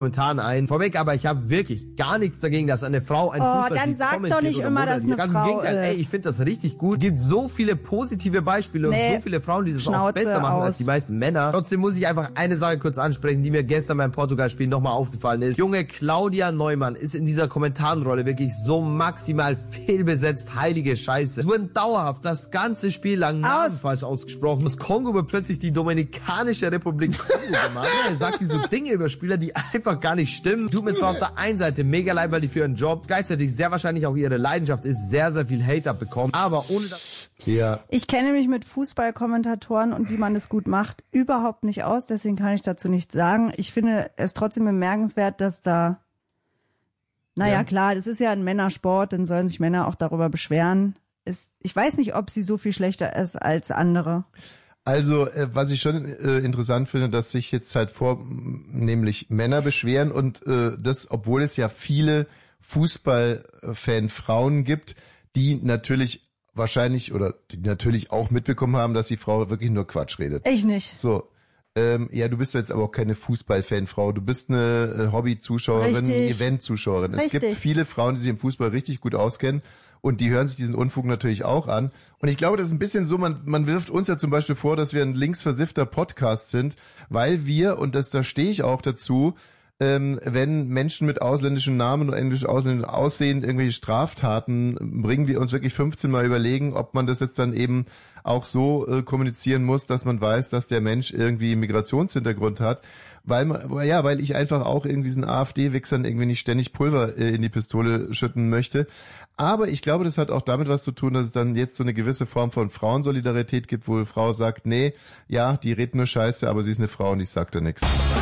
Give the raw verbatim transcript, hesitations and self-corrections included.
Kommentaren ein. Vorweg, aber ich habe wirklich gar nichts dagegen, dass eine Frau ein Oh, dann sag doch nicht immer, dass eine Ganz Frau im Gegenteil, ist. ey, ich finde das richtig gut. Es gibt so viele positive Beispiele Nee. und so viele Frauen, die das Schnauze auch besser machen aus. als die meisten Männer. Trotzdem muss ich einfach eine Sache kurz ansprechen, die mir gestern beim Portugal-Spiel nochmal aufgefallen ist. Junge Claudia Neumann ist in dieser Kommentarenrolle wirklich so maximal fehlbesetzt, heilige Scheiße. Es wurden dauerhaft das ganze Spiel lang Namen falsch ausgesprochen. Das Kongo wird plötzlich die Dominikanische Republik Kongo gemacht. Er sagt die so Dinge über Spieler, die einfach gar nicht stimmen. Tut mir zwar auf der einen Seite mega leid, weil die für ihren Job gleichzeitig sehr wahrscheinlich auch ihre Leidenschaft ist, sehr, sehr viel Hate abbekommen. Aber ohne das... Ja. Ich kenne mich mit Fußballkommentatoren und wie man es gut macht überhaupt nicht aus, deswegen kann ich dazu nichts sagen. Ich finde es trotzdem bemerkenswert, dass da, naja Ja. klar, das ist ja ein Männersport, dann sollen sich Männer auch darüber beschweren. Ist, ich weiß nicht, ob sie so viel schlechter ist als andere. Also, äh, was ich schon äh, interessant finde, dass sich jetzt halt vornehmlich Männer beschweren und äh, das, obwohl es ja viele Fußballfan-Frauen gibt, die natürlich wahrscheinlich oder die natürlich auch mitbekommen haben, dass die Frau wirklich nur Quatsch redet. Ich nicht. So. Ähm, ja, du bist jetzt aber auch keine Fußballfanfrau. Du bist eine äh, Hobby-Zuschauerin, Richtig. Event-Zuschauerin. Es Richtig. gibt viele Frauen, die sich im Fußball richtig gut auskennen und die hören sich diesen Unfug natürlich auch an. Und ich glaube, das ist ein bisschen so, man, man wirft uns ja zum Beispiel vor, dass wir ein linksversiffter Podcast sind, weil wir, und das, da stehe ich auch dazu, ähm, wenn Menschen mit ausländischen Namen oder englisch ausländischen Aussehen irgendwelche Straftaten bringen, wir uns wirklich fünfzehn Mal überlegen, ob man das jetzt dann eben auch so äh, kommunizieren muss, dass man weiß, dass der Mensch irgendwie Migrationshintergrund hat. Weil man, ja, weil ich einfach auch irgendwie diesen AfD-Wichsern irgendwie nicht ständig Pulver äh, in die Pistole schütten möchte. Aber ich glaube, das hat auch damit was zu tun, dass es dann jetzt so eine gewisse Form von Frauensolidarität gibt, wo eine Frau sagt, nee, ja, die redet nur Scheiße, aber sie ist eine Frau und ich sag da nichts.